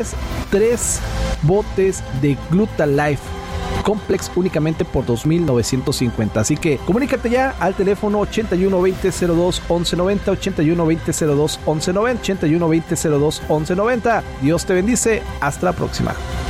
3 botes de Glutalife Complex únicamente por $2,950. Así que comunícate ya al teléfono 8120-02-1190, 8120-02-1190, 8120-02-1190. Dios te bendice. Hasta la próxima.